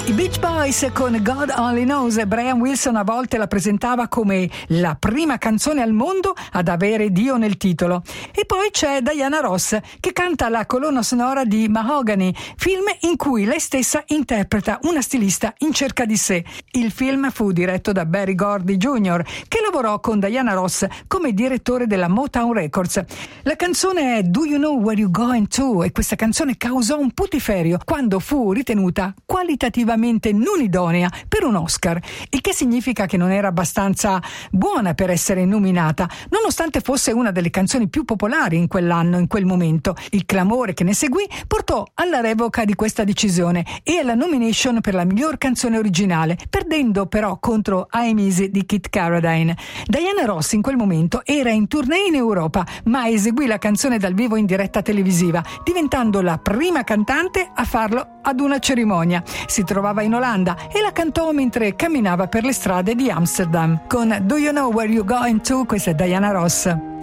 I Beach Boys con God Only Knows. Brian Wilson a volte la presentava come la prima canzone al mondo ad avere Dio nel titolo. E poi c'è Diana Ross che canta la colonna sonora di Mahogany, film in cui lei stessa interpreta una stilista in cerca di sé. Il film fu diretto da Berry Gordy Jr., che lavorò con Diana Ross come direttore della Motown Records. La canzone è Do You Know Where You Going To? E questa canzone causò un putiferio quando fu ritenuta qualitativamente non idonea per un Oscar, il che significa che non era abbastanza buona per essere nominata, nonostante fosse una delle canzoni più popolari in quell'anno, in quel momento. Il clamore che ne seguì portò alla revoca di questa decisione e alla nomination per la miglior canzone originale, perdendo però contro I'm Easy di Kit Carradine. Diana Ross in quel momento era in tournée in Europa, ma eseguì la canzone dal vivo in diretta televisiva, diventando la prima cantante a farlo ad una cerimonia. Si trovava in Olanda e la cantò mentre camminava per le strade di Amsterdam. Con Do You Know Where You Going To? Questa è Diana Ross.